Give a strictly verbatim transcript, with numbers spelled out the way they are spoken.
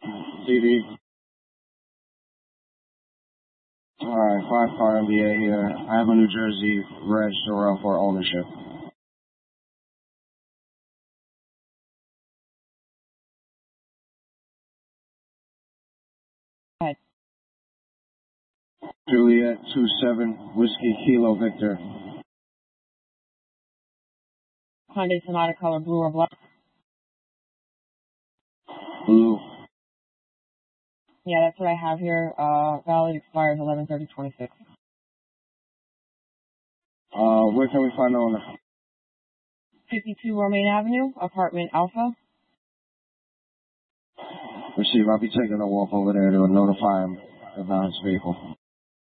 D D. Alright, five car M B A here. I have a New Jersey register around for ownership. Right. Juliet two seven Whiskey Kilo Victor. Hyundai Sonata color, blue or black? Blue. Yeah, that's what I have here. Uh, valid expires eleven thirty twenty-six. Uh, where can we find the owner? fifty-two Romaine Avenue, apartment Alpha. Receive. I'll be taking a walk over there to notify him about his vehicle.